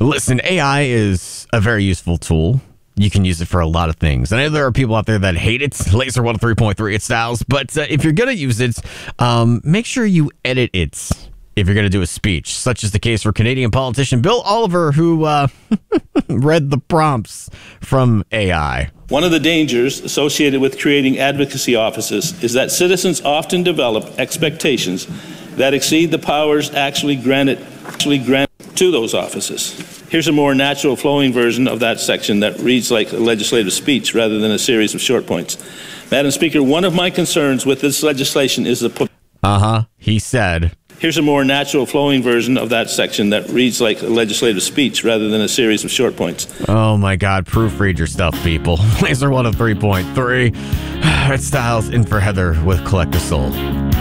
Listen, AI is a very useful tool. You can use it for a lot of things. I know there are people out there that hate it. Laser 103.3 it styles. But if you're going to use it, make sure you edit it if you're going to do a speech, such as the case for Canadian politician Bill Oliver, who read the prompts from AI. One of the dangers associated with creating advocacy offices is that citizens often develop expectations that exceed the powers actually granted to those offices. Here's a more natural flowing version of that section that reads like a legislative speech rather than a series of short points. Madam Speaker, one of my concerns with this legislation is the... He said... Here's a more natural flowing version of that section that reads like a legislative speech rather than a series of short points. Oh my God, proofread your stuff, people. Laser 103.3. It styles in for Heather with Collect a Soul.